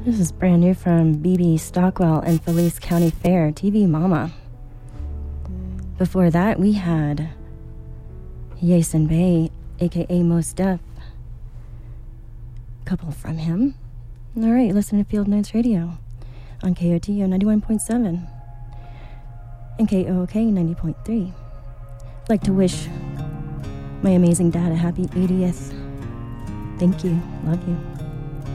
This is brand new from BB Stockwell and Felice County Fair, TV Mama. Before that, we had Yasin Bey, aka Mos Def. Couple from him. All right, listen to Field Notes Radio on KOTO 91.7 and KOOK 90.3. I'd like to wish my amazing dad a happy 80th. Thank you. Love you.